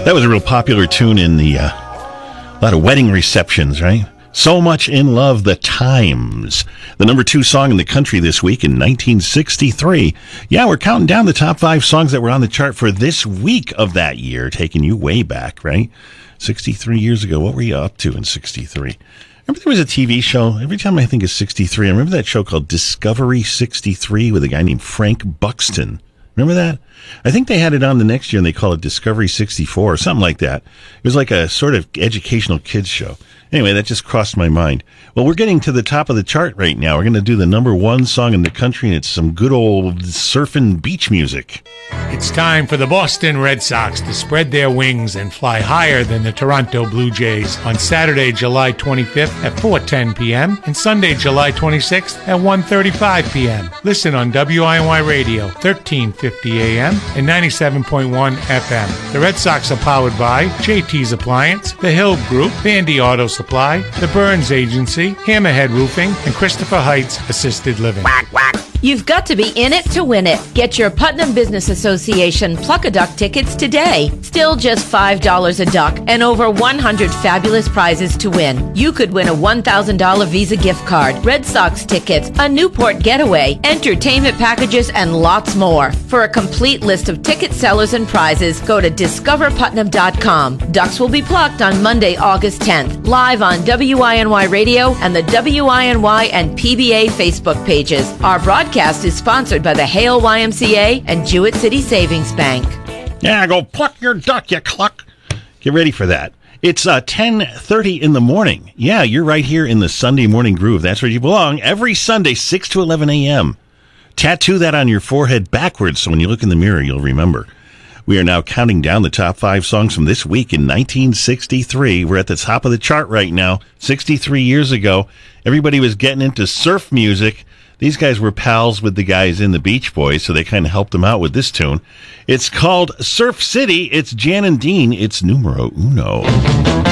That was a real popular tune in the a lot of wedding receptions, right? So Much in Love, The Times. The number 2 song in the country this week in 1963. Yeah, we're counting down the top 5 songs that were on the chart for this week of that year, taking you way back, right? 63 years ago. What were you up to in 63? Remember there was a TV show, every time I think of 63, I remember that show called Discovery 63 with a guy named Frank Buxton. Remember that? I think they had it on the next year and they called it Discovery 64 or something like that. It was like a sort of educational kids show. Anyway, that just crossed my mind. Well, we're getting to the top of the chart right now. We're going to do the number 1 song in the country, and it's some good old surfing beach music. It's time for the Boston Red Sox to spread their wings and fly higher than the Toronto Blue Jays on Saturday, July 25th at 4:10 p.m. and Sunday, July 26th at 1:35 p.m. Listen on WINY Radio, 1350 a.m. and 97.1 FM. The Red Sox are powered by JT's Appliance, The Hill Group, Vandy Auto Supply, The Burns Agency, Hammerhead Roofing, and Christopher Heights Assisted Living. You've got to be in it to win it. Get your Putnam Business Association Pluck-a-Duck tickets today. Still just $5 a duck and over 100 fabulous prizes to win. You could win a $1,000 Visa gift card, Red Sox tickets, a Newport getaway, entertainment packages, and lots more. For a complete list of ticket sellers and prizes, go to discoverputnam.com. Ducks will be plucked on Monday, August 10th, live on WINY Radio and the WINY and PBA Facebook pages. Our broadcast is sponsored by the Hale YMCA and Jewett City Savings Bank. Yeah, go pluck your duck, you cluck. Get ready for that. It's 10:30 in the morning. Yeah, you're right here in the Sunday morning groove. That's where you belong. Every Sunday, 6 to 11 a.m. Tattoo that on your forehead backwards so when you look in the mirror, you'll remember. We are now counting down the top 5 songs from this week in 1963. We're at the top of the chart right now. 63 years ago, everybody was getting into surf music. These guys were pals with the guys in the Beach Boys, so they kind of helped them out with this tune. It's called Surf City. It's Jan and Dean. It's numero uno.